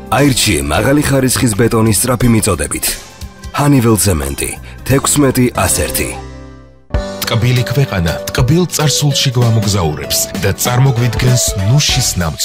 აირჩიე მაღალი ხარისხის ბეტონის სწრაფი მიწოდებით. Honeywell Cement 16-101. ტკბილი ქვეყანა ტკბილ წარსულში გვამოგზაურებს და წარმოგვიდგენს ნუშის ნამცვრ